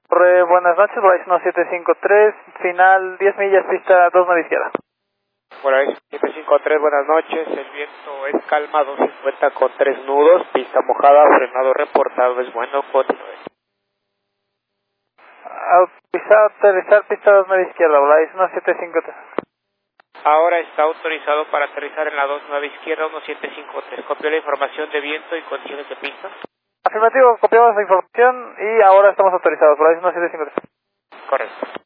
Buenas noches, Bryce 1753, final 10 millas, pista 29 izquierda. Bryce 753, buenas noches, el viento es calma, 250 con 3 nudos, pista mojada, frenado reportado, es bueno, continúe. Autorizado aterrizar, pista 29 izquierda, Bryce 1753. Ahora está autorizado para aterrizar en la 29 izquierda, 1753, copió la información de viento y condiciones de pista. Afirmativo, copiamos la información y ahora estamos autorizados, Bryce 1753. Correcto.